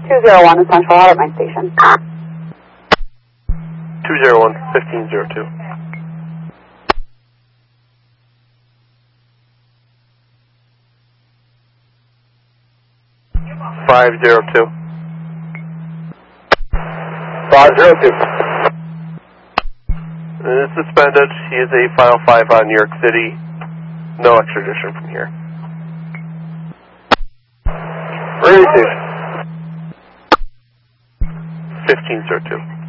201 in Central Automain Station. 201, 1502. Five zero two. 502. It's suspended. He is a Final 5 on New York City. No extradition from here. Radio station. 1502.